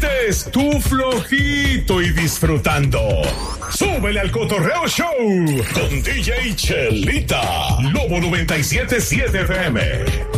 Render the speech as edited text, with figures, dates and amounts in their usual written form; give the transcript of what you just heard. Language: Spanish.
quites tu flojito y disfrutando. Súbele al Cotorreo Show con DJ Chelita, Lobo 97.7 FM.